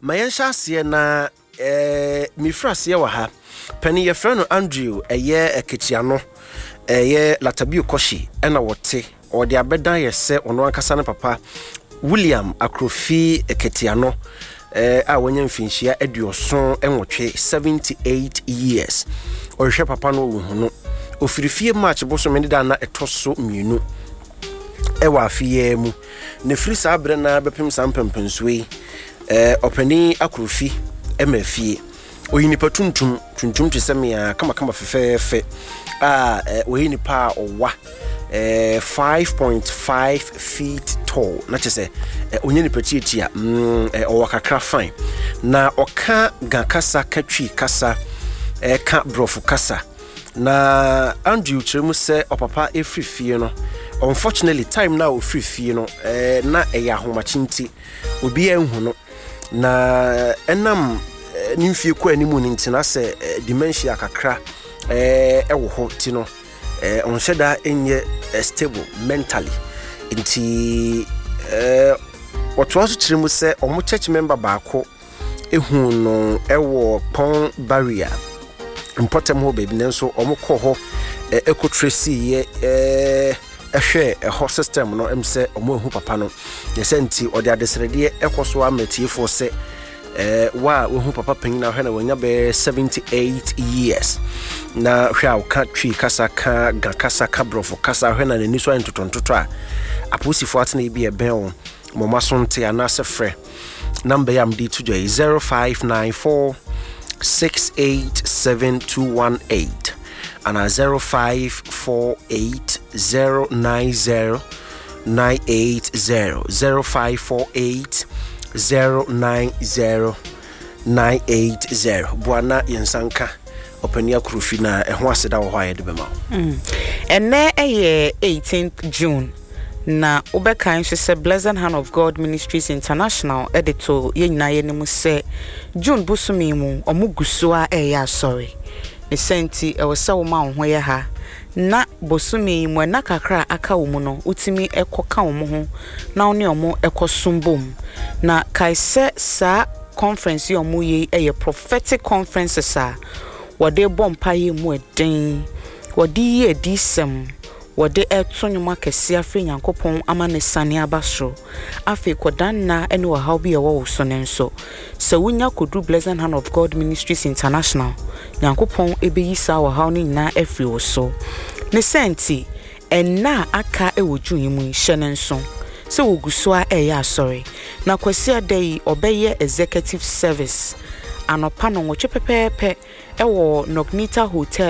Mayensha aseɛ na mifra aseɛ wɔ ha. Penny ye friend Andrew ɛyɛ Eketiano ɛyɛ Latabio Koshi ɛna wɔte ɔde abɛdan yɛ sɛ ɔno ankasa ne papa William Akrofi Eketiano a wɔnya mfinhyia aduoson enwotwe 78 years. Ɔhwɛ papa no wo hono. Ofirifie March boso me da na etoso mienu. Ewa afie mu. Ne firi saa bre na bepem sampempensuwe. Opani Akrofi emafie. Oyinipa tuntum te semia kama fefefe. Oyinipa owa 5.5 feet tall. Na chese onyinipa tietia owa kakra fine. Na oka gankasa katwi kasa ka brofu kasa. Na Andrew Chiremu se opapa efri fie no. Unfortunately time now ofri fie no na eya homachinti obi enhu no. Na enam nimfie ko animu ntina se dementia kakra ewo ho ti no onhyeda enye stable mentally nti otoaso Chiremu se omo church member baako ehu no ewo pon barrier important ho baby nenso omukọ ho ekotresi ye ehwe ho system no emse omohu papa no yesenti ode adesrede ekoso amatifo se wa ohu papa panyin na hwe na wanya be 78 years na hwe a ka twi kasa ka gakasa ka brofo kasa hwe na nani so antotontoto a aposifo atena ibi e ben moma sonte anase frɛ number yam di to 0594 6872218 and 0548090980 0548090980 Buana yensanka Opani Akrofi na eho aseda wo haye de bema enne eye 18th June na obekan se Blessed Hand of God Ministries International editor yenina yenimu se June busumi mu omuguso a eya sorry ne senti ewesa wo ma ho ye ha na bosumi mu na kakra aka wo mu no utimi ekoka wo mu ho na one omo ekosumbom na kaise sa conference yo mu ye eye prophetic conferences a wode bompa ye mu eden wode ye edisem wode etonwuma kese afre Nyankopon amane sane abasro afi kodan na ene wa hawo bi ye wo so nenso se wunya kodu Blessed Hand of God Ministries International Nyankopon ebeyisa wa hawo ni na afri wo so ne senti enna aka ewoju yimu hyenenso se woguso a eya sorry na kwasi adai obeye executive service anopa no nwoche pepepe ewo Nognita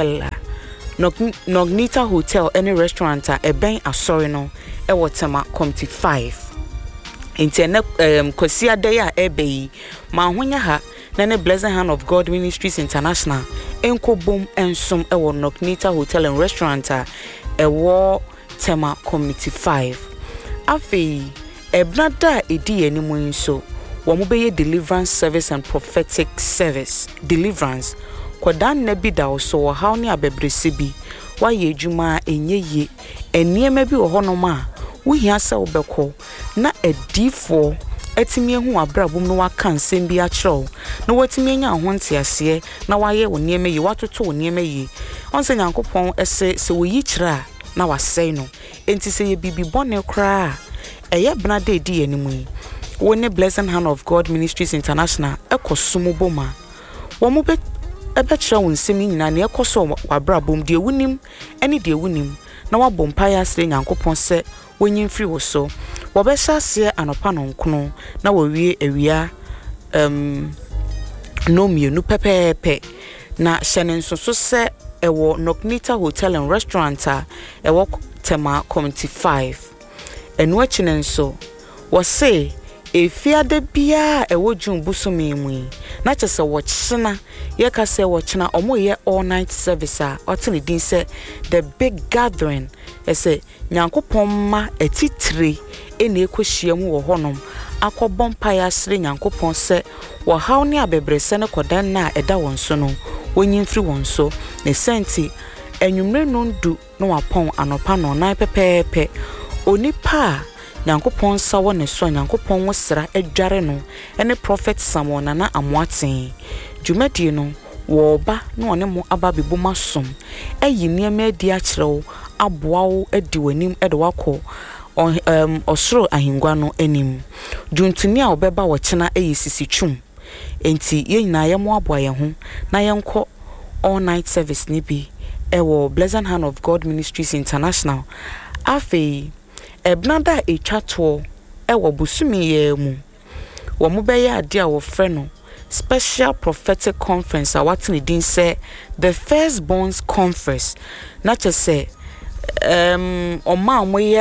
Hotel any restaurant a ben asori no ewo tema committee 5 intene kwasi adai a ebeyi ma honya ha na ne Blessed Hand of God Ministries International enko bom ensom ewo Nognita Hotel and Restaurant a ewo tema committee 5 afi ebnada edi enimu nso wo mo beye deliverance service and prophetic service deliverance kodan na bi da so wo haw ne abebrese bi wa ye adwuma enyeye eniema bi wo honom a wo hia se wo beko na edifo etimi ehu abrabum no waka nsem bi a kyerɛw na watimi anya ho ntiase na waye wo niema yi watoto wo niema yi onse Nyankopɔn ese se wo yi kyerɛ na wasɛe no enti se ye bibi bɔne kra eye bnade edi animu yi wo ne Blessed Hand of God Ministries International ekosumo boma wo mo be kyerɛ wo nsem nyina na ekoso wabrabum de wunim ene de wunim na wabompa ya sre Nyankopɔn se wonyin free wo so wo be hyase anopa no nkono na wo wie awia no mienu pepepe na hyenenso so se ewo Nognita Hotel and Restaurant a ewo tema committee 5 enu achinenso wo se efiade bia ewo June busumi mu na kyese wo kyena ye ka se wo kyena omo ye all night service a otene din se the big gathering ese Nyankopon ma etitire ene ekohia mu wo honom akobon paya sre Nyankopon se wo haw ne abebrese ne kodan na eda won so no wonyin firi won so ne senti enwumre no ndu no wapon anopa no na pepepe onipa nyankopɔn sa wɔ ne so nyankopɔn wo sra adware no ene prophet Samuel Nana Amoaten dwumadie no wo ba no ne mo aba beboma som ayi niema adi akyerew aboa wo adi wanim ede wakɔ osoro ahengua no anim dwuntuni a obeba wo kyena ayi sisitwum enti yɛnyina yɛ mo aboa yɛ ho na yɛnkɔ all night service ni bi ewo Blessed Hand of God Ministries International afei ebnada etwato ewo busumi ye mu wo mo bɛyɛ ade a wo frɛ no special prophetic conference a watene din sɛ the Firstborns Conference na kyese ɔma moyɛ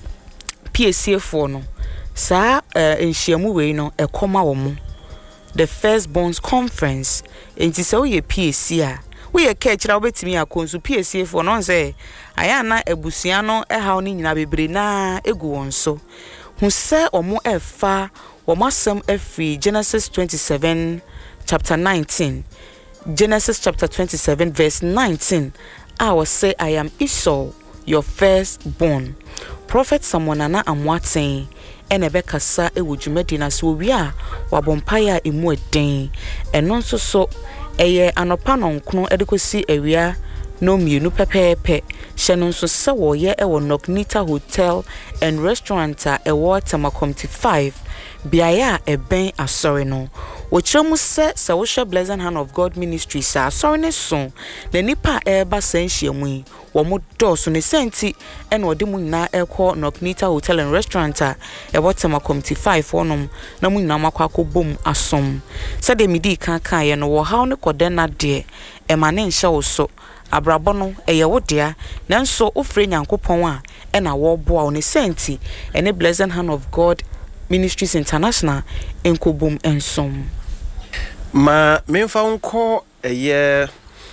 PSA for no saa nhyiamu wei no ekoma wo mo the Firstborns Conference enti sɛ wo yɛ PSA a wo yɛ ka kyira obetimi akonsu PSA for no sɛ aya na ebusua no haw ni nyina bebre na egu won so hu sɛ omo efa omo asem afri Genesis 27 chapter 19 Genesis chapter 27 verse 19 I will say I am Esau your firstborn prophet Samuel Nana Amoaten ene bekasa ewudwumadi na so wi a wabompaya emu eden eno nso so eye anopa no nkono edekosi awia no mienu pepepe hye no nso se wo ye ewo Nognita Hotel and Restaurant a ewo Tamakomti 5 biaya eben asori no wochemu se wo hwe Blessed Hand of God Ministries asori ne so na nipa eba sanhyiamu wo mo doso ne senti ene ode mu nyina ekọ Nognita Hotel and Restaurant a ewo Tamakomti 5 onom na mu nyina makwa akobom asom se de midi kan ye no wo haw ne kode na de emane nhye wo so abrabo no eye wo dia nanso ofre nyankopon a ena wo boa wo ne senti ene Blessed Hand of God Ministries International enkobom ensom ma memfa unko eye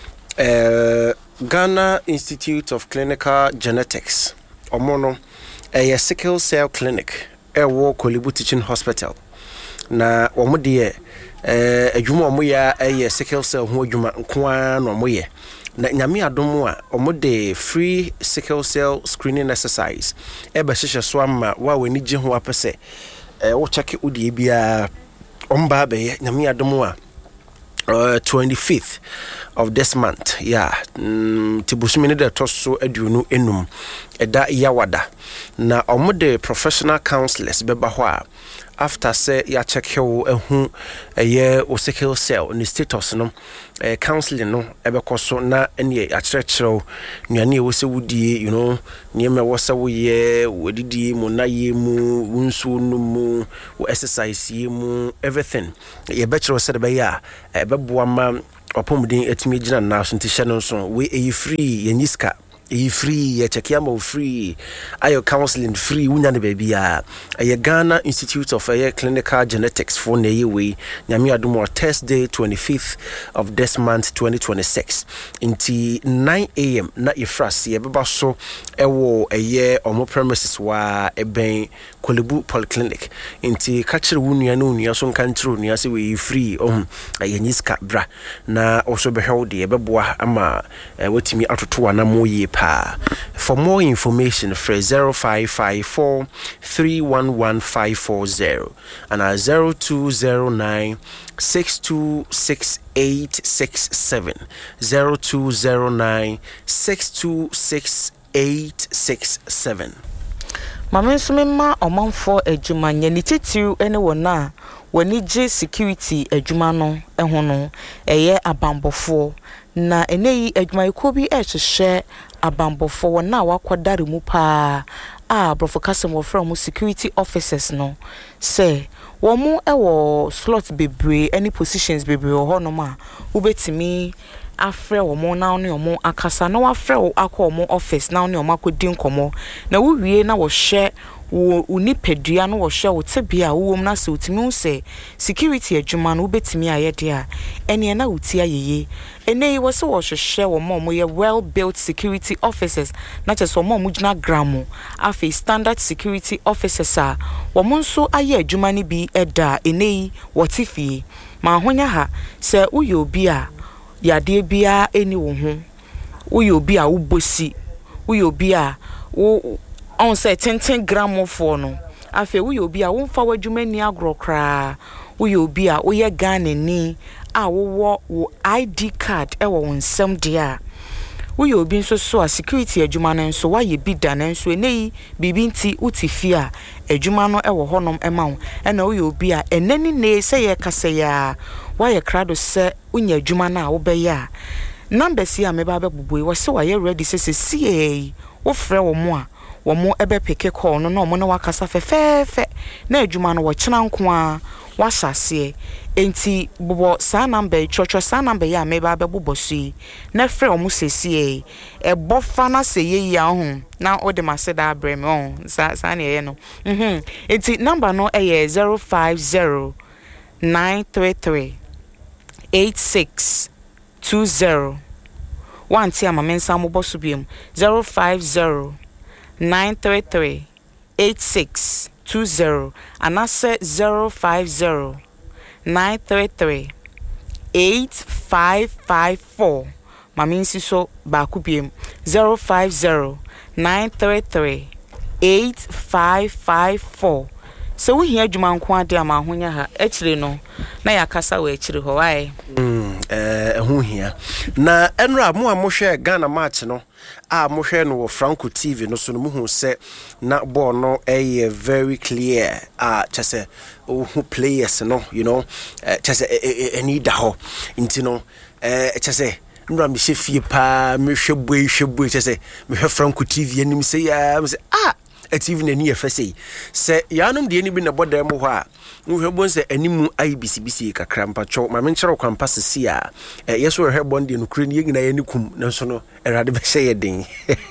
Ghana Institute of Clinical Genetics omono eye sickle cell clinic ewo Kolibu Teaching Hospital na omo de adwuma omo ya eye sickle cell ho adwuma nkoa no omo ye na nyame adom a omo de free sickle cell screening exercise eba hyehyɛ so ama wa wani gye ho apese wo check udi bia omba be nyame adom a 25th of this month tibusumi de toso aduonu enum eda yawada na omo de professional counselors beba ho a after say ya check you ehu eye o sickle cell ni status no counseling no ebekoso na ene akyerɛkyerɛw nuane wo se wudie nieme wo se wo ye wodidie mu na ye mu wunsu no mu wo exercise ye mu everything ye bekyerɛw se de be ya ebeboa ma opomuden etimi gina na so nti hye no so we free ye nyiska free ye check yam free ayo counseling free wunya ne bia ye Ghana Institute of Clinical Genetics for na ye we nyame adomo Thursday 25th of this month 2026 inti 9 a.m. na ifras ye beba so ewo eye omo premises wa eben Kolibu Polyclinic inti kachire wunua na unua so nkanchiro nua se we free ye nyiska bra na also be held ye beboa ama wetimi atoto na moye for more information for 0554 311540 and 0209 626867 0209 626867 Mama nsumema omanfo adwuma nyani titiru ene wona wani gye security adwuma no eho no eye abambofo na eneyi adwuma ikobi ehwehwe abambofo wona wakodare mu pa brofo kasem wo from security officers no say wo mu ewo slot bebre any positions bebre ho no ma ubetimi afre wo mo na ne omo akasa na wafre wo akọ omo office na ne omo akodi nkomo na wo wie na wo hwe wo unipadua no wo hwe wo tebia wo na se utimi se security adwuma no ubetimi ayede a ene na uti ayeye ene wo se wo hwehwe wo mo ye well built security officers na che so mo gina gramo afi standard security officers a wo mo nso aye adwuma ne bi eda ene wo tifie ma honya ha se uye obi a yade bia eni wo ho uye obi a ubosi uye obi a wo on say 10 gram for no afi wo ye obi a wo mfa wadwuma ni agro kra wo ye obi a wo ye Ghana ni a wo ID card e wo nsem de a wo ye obi nso so a security adwuma no nso wa ye bi da na nso eneyi bibi nti uti a adwuma no e wo honom e ma wo e na wo ye obi a enani ne se ye kasa ya wa ye krado se unya adwuma na wo be ya number si a me ba bebubu wo se wa ye ready se see wo frɛ wo mo a wo mo ebe peke call no no mo na wakasa fefefe na adwuma no wo kyena nko a wa hyase enti bobo sa number chocho sa number ya me ba bebubo sui na frɛ wo mo sesie e bofa na se ye ya ho na o de maseda abrem on sa na ye no enti number no eye 050 933 8620 one tia ma mensa mo boso biem 050 933 8620 anase 050 933 8554 ma mensi so ba ku biem 050 933 8554 so we hia dwuma nko ade ama ahonya ha ekire no na yakasa we ekire ho wai ho hia na enra mo amohwe Ghana match no a mohwe no wo Franco TV no so no muhu se na ball no very clear chese who players no you know chese any da ho inti no chese nra me hye pa me hwebue chese me hwe Franco TV anim se ya me se it's even a near fessy. Say, Yanum the enemy in a body moha. We have once animu IBCBC crampa cho, my mentor campus sia. Yes, we're her bondi and Ukrainian in a unicum, no sono, a radical say ding.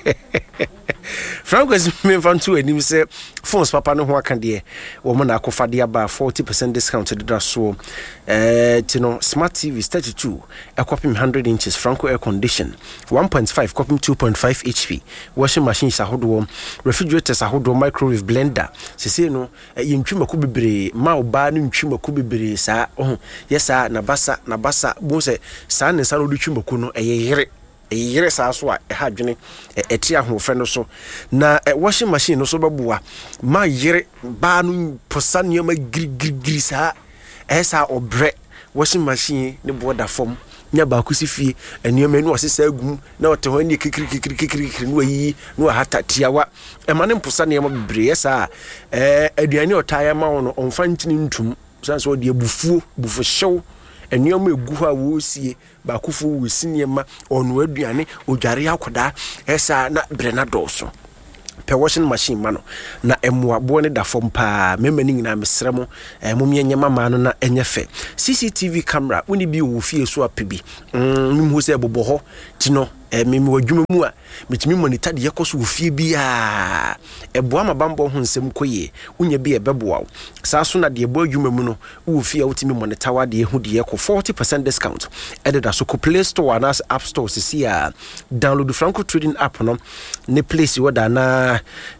Frank was me from two and him say, Phones papa no one can dear. Woman I could fadia bar 40% discounted that so. Tino smart TV is 32, a copy 100 inches, Franco air condition, 1.5 copy 2.5 HP, washing machines are hot warm, refrigerators are hot warm, microwave blender. Se no, in chuma kubibre, mau ban in chuma kubibre, sa, oh, yes, sir, nabasa, bose, san and salo chuma kuno, a yere. Yere sa so a hadwene etia ho fe no so na washing machine no so babuwa ma yere ba no posa niam gri sa esa obre washing machine ne border form nya ba ku sifie eniam enu osesa agum na ote ho ne kikiri no yi no hata tiawa e ma ne posa niam bebre esa aduane otaya ma no onfa ntini ntum sanso o de bufu hyew eniam egu ha wo sie ba kufu wo siniema onu aduane odware akoda esa na brena doso pe washing machine mano na emuabo ne da fom pa memani nyina mesremo momye nyema ma no na enyefe CCTV camera woni bi wo fie so apebi mimu se bobo ho tino mimi wadwuma mu a metimi monitor de yekoso wo fie bi a eboa mabambo ho nsem koye unya bi ebeboa sa so na de ebo adwuma mu no wo fie wotimi monitor wa de ehu de yeko 40% discount ededa so ko Play Store na App Store sisi a download the Franco Trading app no ne place woda na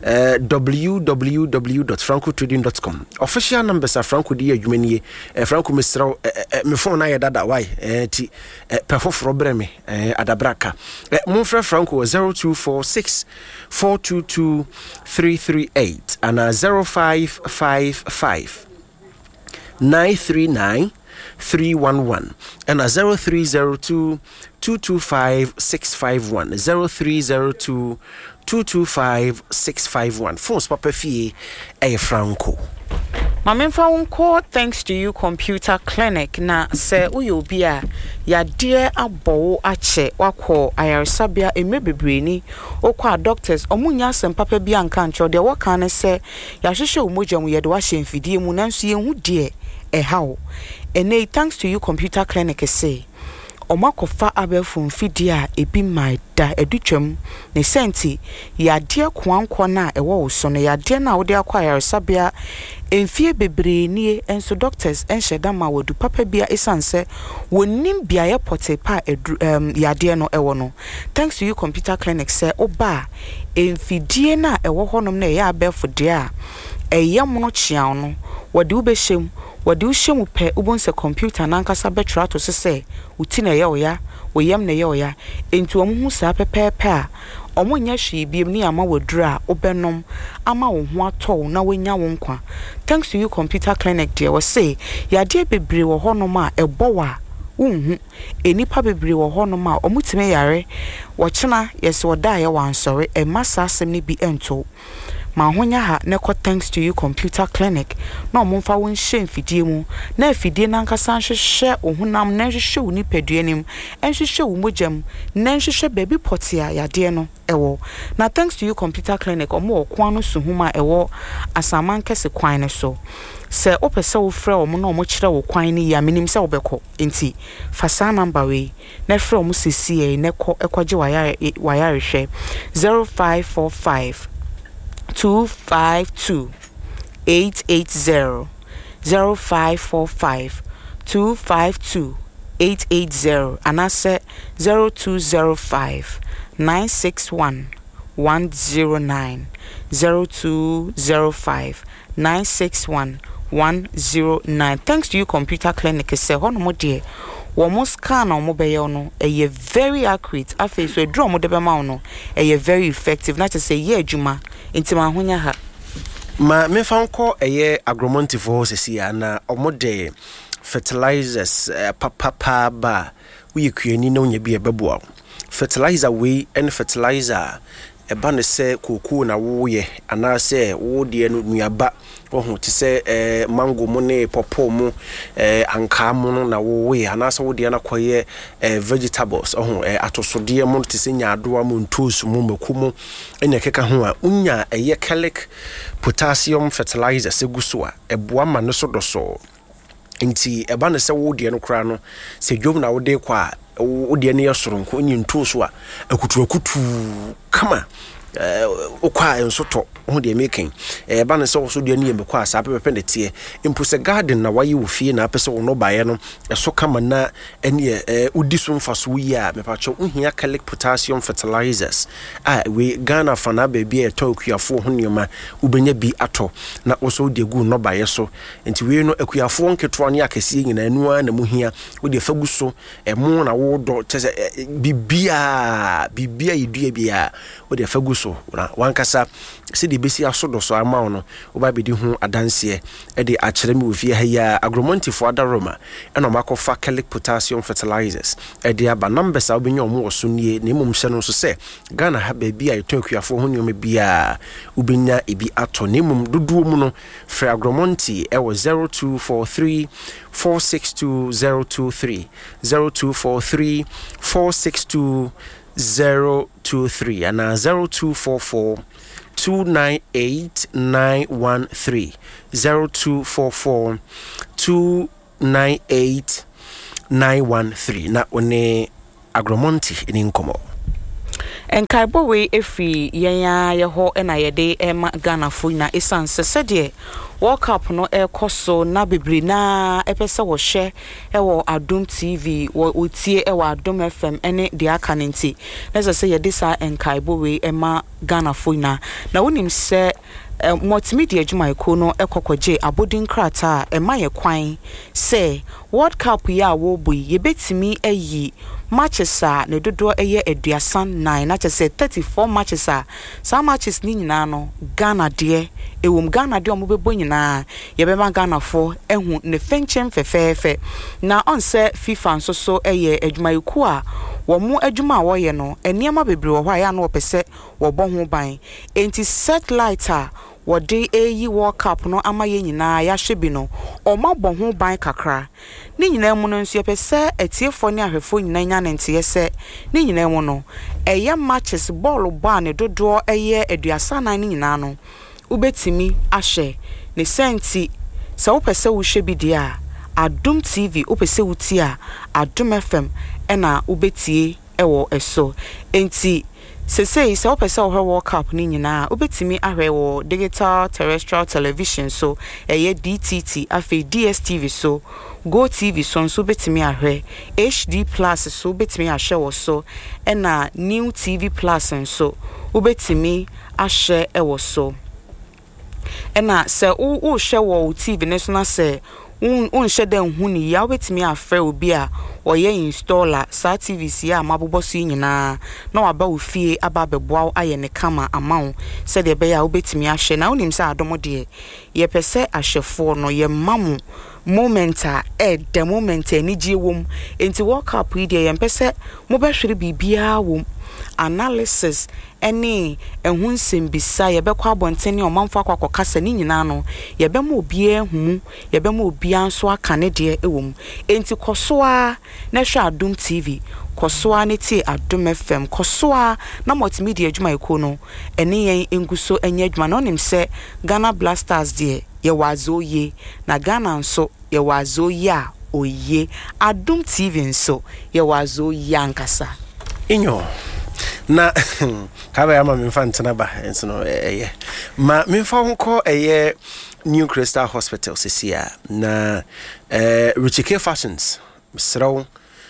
www.francotrading.com official numbers are Franco de adwuma nie Franco mesraw me phone na yedada why ti perfofro breme adabraka Monfre Franco 0246 422 338 and 0555 939 311 and 0302 225 651 0302 225 651 phones papa fie Franco. Mamemfa wonko thanks to you computer clinic na se uyobia ya dear abo ache wako ayarsabia emebebreni okwa doctors omunya sempapa bia nka ncho de waka ne se ya hwehwe omoja mu yede wa hemfidie mu nanso ye hu de hawo ene thanks to you computer clinic say omakofa abefun fidie a ebi maida edutwam ne senti ya de kwankwo na ewo so no ya de na wo de akwaya sabia enfie bebre nie enso doctors enhyeda ma wadu papa bia esanse wonim bia ye potepa ya de no ewo no thanks to you computer clinic say oba enfidie na ewo honom na ya abefo de a eyam no chiaw no wade ubehjem wode wo hye mu pɛ ubon se computer nankasa betra to se uti na ye oya woyam na ye oya enti omo hu saa pepepe a omo nya hwe biem ni ama wadura obenom ama wo ho atɔ na wanya wo nkwa. Thanks to you computer clinic dear was say ya de bebre wo honom a ebowa unhu enipa bebre wo honom a omutime yare wo kyena yes woda ye wansore e masa asem ni bi ento ma honya ha ne ko thanks to you computer clinic na omfa won hye mfidie mu na afidie nankasa hwehwe ohunam na hwehwe uni peduanim enhwehwe wo mojam na hwehwe baby potia yade no ewo na thanks to you computer clinic omo okwan no suhuma ewo asaman kese kwan ne so se opese wo frɛ omo na omo kyerɛ wo kwan ni ya minim se obekɔ enti fa sa number we na frɛ omo sisi ne kɔ ekɔgye wayare hwɛ 0545 252 880 0545 252 880 anase 0205 961 109 0205 961 109. Thanks to you computer clinic say hono mo de wo mo scan o mo be ye no e very accurate afi so edro mo de be ma no e very effective na to say ye adwuma enti ma honya ha ma me fa nko eye agromontifo sesi na omo de fertilizers papa ba we kuani na onya bi e beboa fertilizer we and fertilizer e ba ne se koko na wo ye ana se wo de no nuaba wo ti se mango mu ne popo mu anka mu na wo we ana se wo de na koye vegetables atosode mu ti se nyaadoa mu ntosu mu makumu enya keka ho a unya eye calic potassium fertilizer se guso a eboa ma ne so doso nti eba ne se wo de no kra no se dwom na wo de kwa wo de ne yesoronko nyi ntosu a akutu kama okwa ensoto ho de making ba ne so de ne yemekwa asa pepe ne tie impuse garden na wayi wo fie na apese wo no bae no eso kama na ene udi so mfaso yi a mepacho uhia calic potassium fertilizers we Ghana fana ba bia etokuafo ho nioma ubenya bi ato na oso de gu no bae so enti we no akuafo nketo ne akese nyina anu a na muhia wo de fagu so emo na wo do tese bibia yidua bia wo de fagu so na wankasa se de besi asodo so ama no oba bedi hu adanse e de akyere me ofie ha ya agromontifo adaroma e no makofa calic potassium fertilizers e de aba numbers a obenya omo so nie na emom hye no so se Ghana ha ba bia etokuafo ho nioma bia ubenya ebi ato na emom dodo mu no fra agromonti e wo 0243 462023 0243 462 023 and 0244 298 913 0244 298 913 na one agromonti in nkomo enkaibo we efi yenya yeho na yede ema Ghana fo na esanse sede World Cup no ekoso na bebre na epese wo hye ewo Adom TV wo tie ewo Adom FM ene de aka nti na se yede sa enkaibo we ema Ghana fo na wonim se multimedia adwuma eko no ekokwaje abodin krata ema ye kwan se World Cup ya wo boy ye betimi ayi matches a ne dodo eye aduasan 9 na chese 34 matches a some matches ni nyina no Ghana de ewom Ghana de omobebo nyina ye be ma Ghana fo ehu ne fenchem fefefe na onse FIFA nso so eye adwuma eko a wo mu adwuma wo ye no eniema bebre wo hwa ya no opese wo bo ho ban enti satellite a wode eyi World Cup no amaye nyina ya hwebi no omabɔ ho ban kakra ni nyina mu no nso yepese etiefo ne ahwefo nyina nya nente se ni nyina mu no eye matches ball ba ne dodo eye aduasa ni nyina no ubetimi ahwe ne senti se wopese wo hwebi dia Adom TV opese wuti a Adom FM ena ubetie ewo eso enti se opese wo World Cup ni nyina obetimi ahwe wo digital terrestrial television so eye DTT afi DSTV so Go TV so betimi ahwe HD Plus so betimi ahwe wo so ena New TV Plus so obetimi ahwe ewo so ena se wo hwe wo TV ne so na se unhyɛ dɛ nhu ni ya wobetimi afrɛ obi a ɔyɛ installer sa TVC a mabobɔ so nyinaa na waba wo fie aba bɛboa wo ayɛ ne kama ama wo sɛ de bɛyɛ a wobetimi ahye na wonim sɛ adom de ye pɛsɛ ahyɛfo no ye mamu moment a the moment ani gye wom enti work up yi de ye pɛsɛ mo bɛhwere bibia wom analysis any ehun sembisa ye bekwa abontene omamfo akokasa ni nyina no ye be ma obi ehu ye be ma obi anso aka ne de ewom enti kosoa na hwe Adom TV kosoa ne ti Adom FM kosoa na multimedia adwuma eko no ene yen enguso enye adwuma no nim se Ghana Blasters de ye wazo ye na Ghana nso ye wazo ya oye Adom TV nso ye wazo ya nkasa inyo na kaba ya ma memfa ntena ba enso no ma memfa honko New Crystal Hospital sesia na Richie K Fashions sraw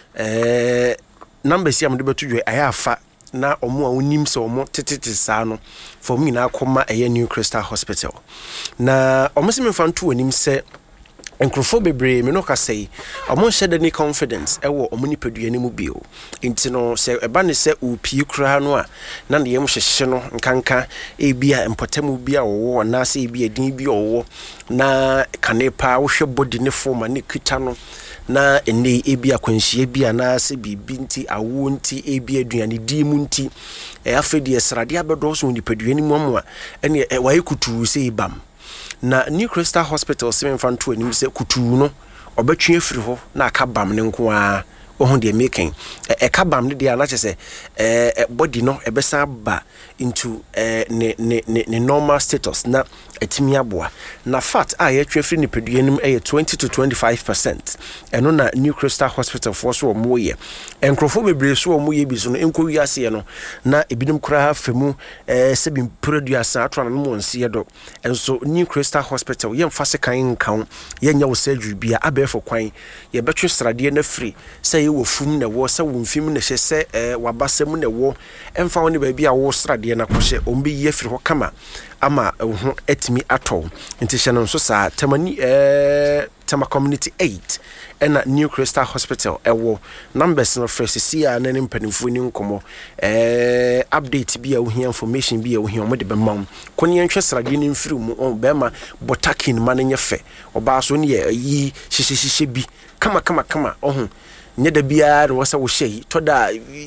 number si amde betudwe ayafa na omo a onim se omo tetete saa no for me na akoma New Crystal Hospital na omo se memfa nto onim se enkrofo bebre me no ka sei omo hyede ni confidence ewo omo ni padua ni mu bio enti no se eba ne se opie kura no a na ne yem hyehye no nkanka ebia empotamu bia wo na se ebia din bia wo na kanepa wo hwe body ne form ne kita no na ene ebia kwanhie bia na se bibi nti awo nti ebia aduane di mu nti afedi esrade abedo so ni padua ni mu amwa ene waye kutu se ibam na New Crystal Hospital semen fanto anim se kutu no obetwe afiri ho na akabam ne nko a ohun de making ekabam ne de na chese body no ebesa ba into ne normal status na etimi aboa na fat a ye twe afiri ne pedua nim 20 to 25% eno na New Crystal Hospital for so omo ye enkrofo bebre so omo ye bi so no enko wiase no na ebinim kura femu se bi produce atwa na mo nse do enso New Crystal Hospital ye mfa se kan kan ye nya wo surgery bia abefo kwan ye betwe srade na free se ye wo fum na wo se wo mfim na hye se wabasem na wo emfa woni ba bia wo srade na kohye ombe ye free ho kama ama ho etimi ato nti hye no so sa tamani Tama Community 8 ena New Crystal Hospital ewo numbers no fresh sia na ne mpanimfo ni nkomo update bia wo hia information bia wo hia mo de bemam koni enhwe srade ni mfiri mu on bema botakin manenye fe oba so ne yi hyehyehye bi kama ohun nye da bia no wasa wo hye to da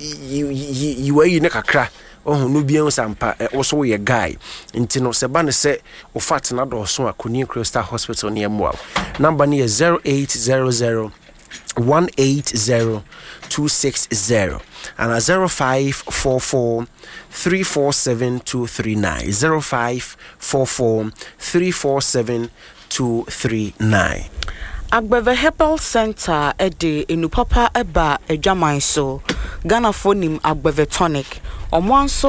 yi wayi ne kakra ohun no bia sampa wo ye guy nti no se ba ne se o fat na do so akoni Crystal Hospital ne mo number ne 0800 180 260 and 0544 347 239 0544 347 239 Agbeve Herbal Center ede enupapa eba edwaman so Ghana phonim Agbeve tonic omo